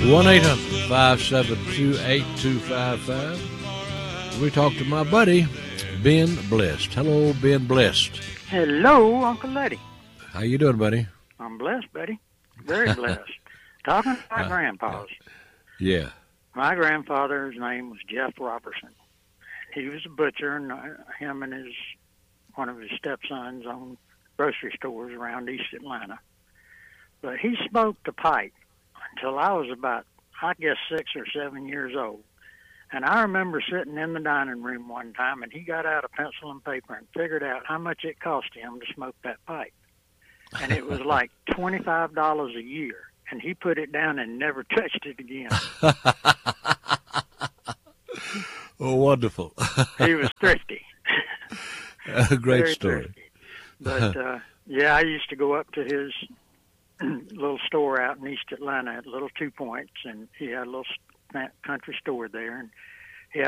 1-800-572-8255. We talked to my buddy, Ben Blessed. Hello, Ben Blessed. Hello, Uncle Letty. How you doing, buddy? I'm blessed, buddy. Very blessed. Talking to my grandpas. Yeah. My grandfather's name was Jeff Robertson. He was a butcher, and him and one of his stepsons owned grocery stores around East Atlanta. But he smoked a pipe until I was about, I guess, 6 or 7 years old. And I remember sitting in the dining room one time, and he got out a pencil and paper and figured out how much it cost him to smoke that pipe. And it was like $25 a year. And he put it down and never touched it again. Oh, wonderful. He was thrifty. A great Very story. Thrifty. But, yeah, I used to go up to his little store out in East Atlanta at Little 2 Points, and he had a little country store there. And